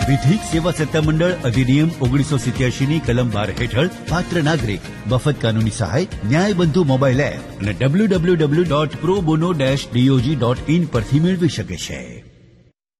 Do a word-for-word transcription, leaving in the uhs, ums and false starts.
વિધિક સેવા સત્તામંડળ અધિનિયમ ઓગણીસો સિત્યાસી ની કલમ બાર હેઠળ પાત્ર નાગરિક મફત કાનૂની સહાય ન્યાય બંધુ મોબાઈલ એપ અને W W W dot pro Bono dash DOG dot in પરથી મેળવી શકે છે.